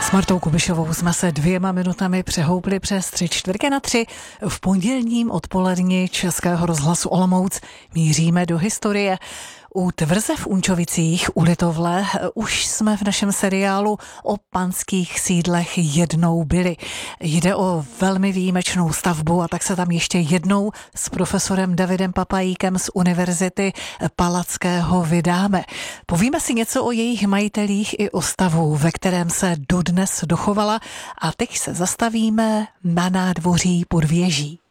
S Martou Kubišovou jsme se 2 minutami přehoupli přes 3/4 v pondělním odpoledni Českého rozhlasu Olomouc. Míříme do historie. U tvrze v Unčovicích u Litovle už jsme v našem seriálu o panských sídlech jednou byli. Jde o velmi výjimečnou stavbu a tak se tam ještě jednou s profesorem Davidem Papajíkem z Univerzity Palackého vydáme. Povíme si něco o jejich majitelích i o stavu, ve kterém se dodnes dochovala, a teď se zastavíme na nádvoří pod věží.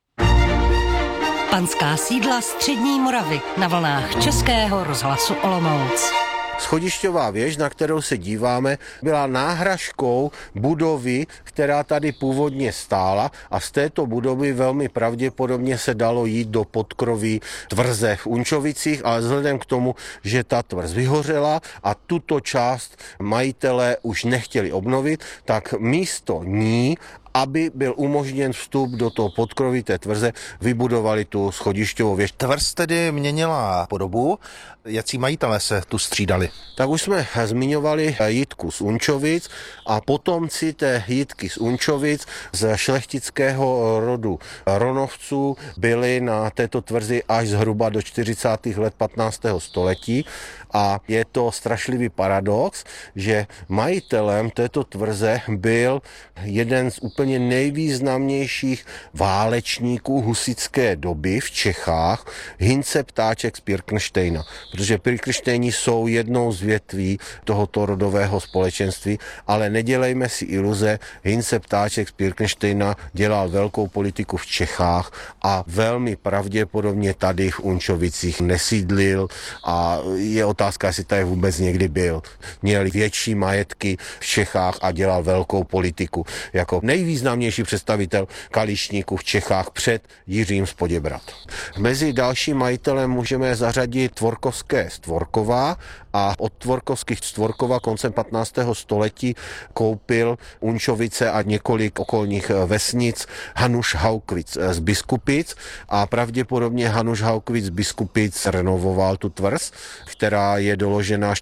Panská sídla střední Moravy na vlnách Českého rozhlasu Olomouc. Schodišťová věž, na kterou se díváme, byla náhražkou budovy, která tady původně stála, a z této budovy velmi pravděpodobně se dalo jít do podkroví tvrze v Unčovicích, ale vzhledem k tomu, že ta tvrz vyhořela a tuto část majitelé už nechtěli obnovit, tak místo ní, aby byl umožněn vstup do toho podkroví té tvrze, vybudovali tu schodišťovou věž. Tvrz tedy měnila podobu. Jací majitelé se tu střídali? Tak už jsme zmiňovali Jitku z Unčovic a potomci té Jitky z Unčovic z šlechtického rodu Ronovců byli na této tvrzi až zhruba do 40. let 15. století. A je to strašlivý paradox, že majitelem této tvrze byl jeden z úplně nejvýznamnějších válečníků husitské doby v Čechách, Hince Ptáček z Pirkensteina. Protože Pirkensteini jsou jednou z větví tohoto rodového společenství, ale nedělejme si iluze, Hince Ptáček z Pirkensteina dělal velkou politiku v Čechách a velmi pravděpodobně tady v Unčovicích nesídlil a je otázka, jestli tady vůbec někdy byl. Měl větší majetky v Čechách a dělal velkou politiku. Jako nejvýznamnější představitel kališníků v Čechách před Jiřím z Poděbrad. Mezi dalším majitelem můžeme zařadit Tvorkovské z Tvorkova a od Tvorkovských z Tvorkova koncem 15. století koupil Unčovice a několik okolních vesnic Hanuš Haukvic z Biskupic a pravděpodobně Hanuš Haukvic z Biskupic renovoval tu tvrz, která je doložena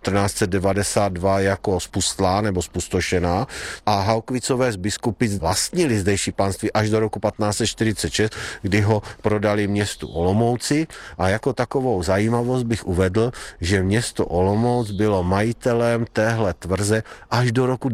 1492 jako spustlá nebo spustošená, a Haukvicové z Biskupic vlastnili zdejší panství až do roku 1546, kdy ho prodali městu Olomouci, a jako takovou zajímavost bych uvedl, že město Olomouc bylo majitelem téhle tvrze až do roku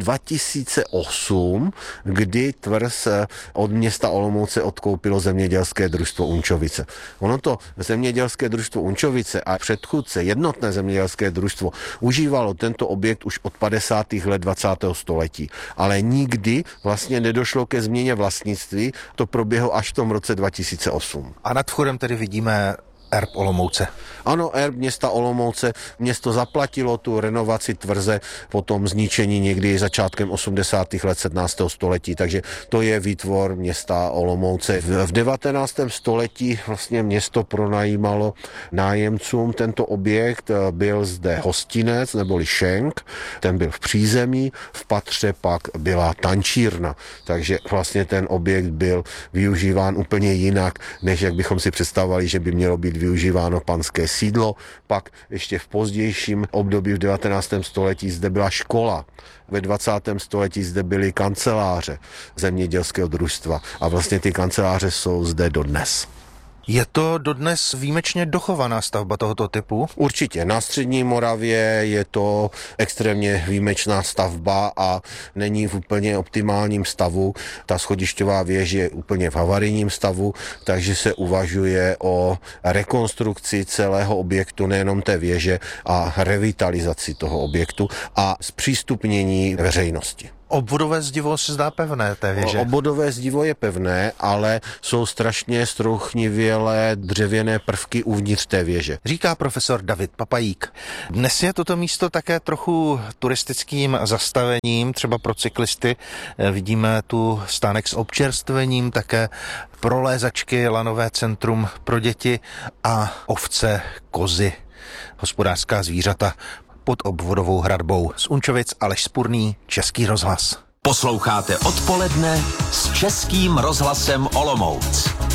2008, kdy tvrz od města Olomouce odkoupilo zemědělské družstvo Unčovice. Ono to zemědělské družstvo Unčovice a předchůdce jednotné zemědělské družstvo užívalo tento objekt už od 50. let 20. století, ale nikdy vlastně nedošlo ke změně vlastnictví, to proběhlo až v tom roce 2008. A nad vchodem tedy vidíme erb Olomouce. Ano, erb města Olomouce. Město zaplatilo tu renovaci tvrze po tom zničení někdy začátkem 80. let 17. století, takže to je výtvor města Olomouce. V 19. století vlastně město pronajímalo nájemcům tento objekt. Byl zde hostinec neboli šenk, ten byl v přízemí, v patře pak byla tančírna, takže vlastně ten objekt byl využíván úplně jinak, než jak bychom si představovali, že by mělo být využíváno panské sídlo. Pak ještě v pozdějším období v 19. století zde byla škola. Ve 20. století zde byly kanceláře zemědělského družstva a vlastně ty kanceláře jsou zde dodnes. Je to dodnes výjimečně dochovaná stavba tohoto typu? Určitě. Na střední Moravě je to extrémně výjimečná stavba a není v úplně optimálním stavu. Ta schodišťová věž je úplně v havarijním stavu, takže se uvažuje o rekonstrukci celého objektu, nejenom té věže, a revitalizaci toho objektu a zpřístupnění veřejnosti. Obvodové zdivo se zdá pevné té věže. Obvodové zdivo je pevné, ale jsou strašně strouchnivělé dřevěné prvky uvnitř té věže. Říká profesor David Papajík. Dnes je toto místo také trochu turistickým zastavením, třeba pro cyklisty. Vidíme tu stánek s občerstvením, také prolézačky, lanové centrum pro děti a ovce, kozy, hospodářská zvířata pod obvodovou hradbou. Z Unčovic Aleš Spurný, Český rozhlas. Posloucháte Odpoledne s Českým rozhlasem Olomouc.